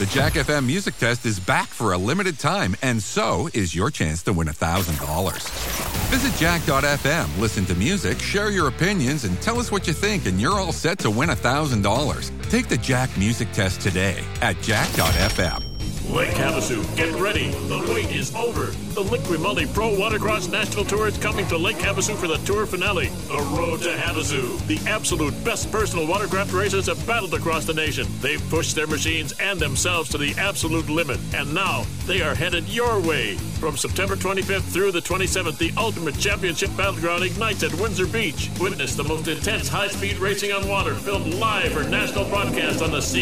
The Jack FM Music Test is back for a limited time, and so is your chance to win $1,000. Visit jack.fm, listen to music, share your opinions, and tell us what you think, and you're all set to win $1,000. Take the Jack Music Test today at jack.fm. Lake Havasu, get ready. The wait is over. The Lake Grimaldi Pro Watercross National Tour is coming to Lake Havasu for the tour finale. The road to Havasu. The absolute best personal watercraft racers have battled across the nation. They've pushed their machines and themselves to the absolute limit. And now they are headed your way. From September 25th through the 27th, the Ultimate Championship Battleground ignites at Windsor Beach. Witness the most intense high-speed racing on water, filmed live for national broadcast on the